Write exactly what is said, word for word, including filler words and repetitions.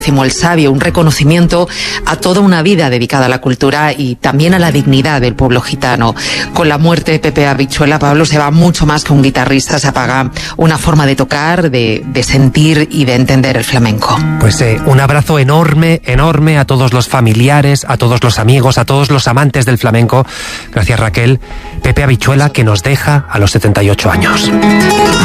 el Sabio, un reconocimiento a toda una vida dedicada a la cultura y también a la dignidad del pueblo gitano. Con la muerte de Pepe Habichuela, Pablo, se va mucho más que un guitarrista, se apaga una forma de tocar, de, de sentir y de entender el flamenco. Pues eh, un abrazo enorme, enorme a todos los familiares, a todos los amigos, a todos los amantes del flamenco. Gracias, Raquel. Pepe Habichuela, que nos deja a los setenta y ocho años.